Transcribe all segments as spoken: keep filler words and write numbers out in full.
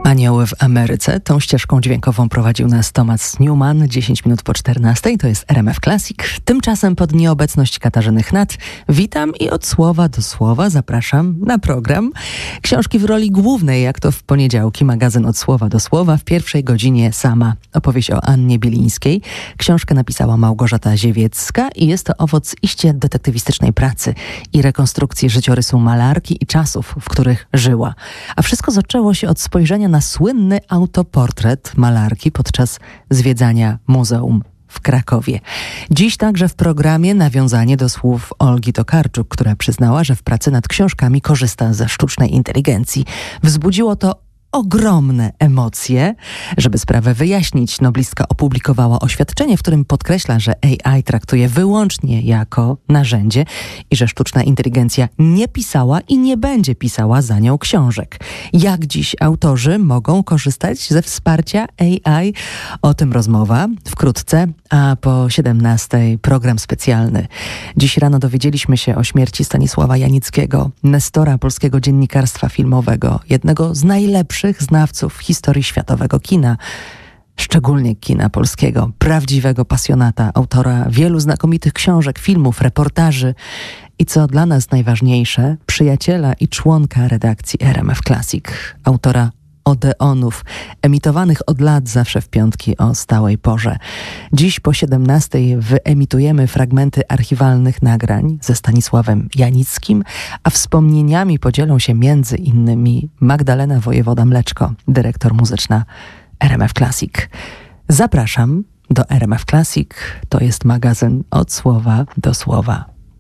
Anioły w Ameryce. Tą ścieżką dźwiękową prowadził nas Thomas Newman. dziesięć minut po czternastej. To jest R M F Classic. Tymczasem pod nieobecność Katarzyny Chnat witam i od słowa do słowa zapraszam na program Książki w roli głównej, jak to w poniedziałki, magazyn od słowa do słowa. W pierwszej godzinie Sama, opowieść o Annie Bilińskiej. Książkę napisała Małgorzata Ziewiecka i jest to owoc iście detektywistycznej pracy i rekonstrukcji życiorysu malarki i czasów, w których żyła. A wszystko zaczęło się od spojrzenia na słynny autoportret malarki podczas zwiedzania muzeum w Krakowie. Dziś także w programie nawiązanie do słów Olgi Tokarczuk, która przyznała, że w pracy nad książkami korzysta ze sztucznej inteligencji. Wzbudziło to ogromne emocje. Żeby sprawę wyjaśnić, noblistka opublikowała oświadczenie, w którym podkreśla, że A I traktuje wyłącznie jako narzędzie i że sztuczna inteligencja nie pisała i nie będzie pisała za nią książek. Jak dziś autorzy mogą korzystać ze wsparcia A I? O tym rozmowa wkrótce, a po siedemnastej program specjalny. Dziś rano dowiedzieliśmy się o śmierci Stanisława Janickiego, nestora polskiego dziennikarstwa filmowego, jednego z najlepszych znawców historii światowego kina, szczególnie kina polskiego, prawdziwego pasjonata, autora wielu znakomitych książek, filmów, reportaży i co dla nas najważniejsze, przyjaciela i członka redakcji R M F Classic, autora Odeonów, emitowanych od lat zawsze w piątki o stałej porze. Dziś po siedemnastej wyemitujemy fragmenty archiwalnych nagrań ze Stanisławem Janickim, a wspomnieniami podzielą się między innymi Magdalena Wojewoda-Mleczko, dyrektor muzyczna R M F Classic. Zapraszam do R M F Classic. To jest magazyn od słowa do słowa.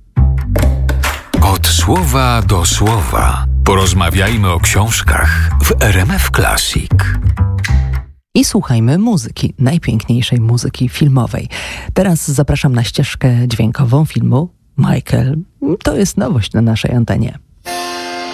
Od słowa do słowa. Porozmawiajmy o książkach w R M F Classic. I słuchajmy muzyki, najpiękniejszej muzyki filmowej. Teraz zapraszam na ścieżkę dźwiękową filmu Michael. To jest nowość na naszej antenie.